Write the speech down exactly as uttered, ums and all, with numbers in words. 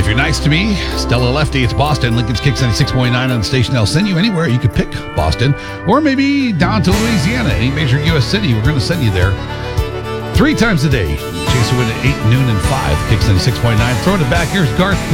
If you're nice to me, Stella Lefty, it's Boston. Lincoln's Kicks ninety-six point nine on the station. They'll send you anywhere. You could pick Boston or maybe down to Louisiana, any major U S city. We're going to send you there three times a day. Chase it with at eight, noon, and five. Kicks ninety-six point nine. Throwing it back. Here's Garth